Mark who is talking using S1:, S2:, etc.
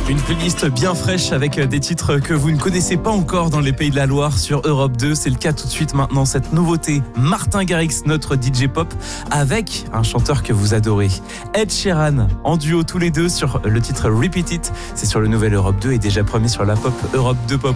S1: Une playlist bien fraîche avec des titres que vous ne connaissez pas encore dans les Pays de la Loire sur Europe 2. C'est le cas tout de suite maintenant. Cette nouveauté, Martin Garrix, notre DJ pop, avec un chanteur que vous adorez, Ed Sheeran, en duo tous les deux sur le titre Repeat It. C'est sur le nouvel Europe 2 et déjà premier sur la pop Europe 2 Pop.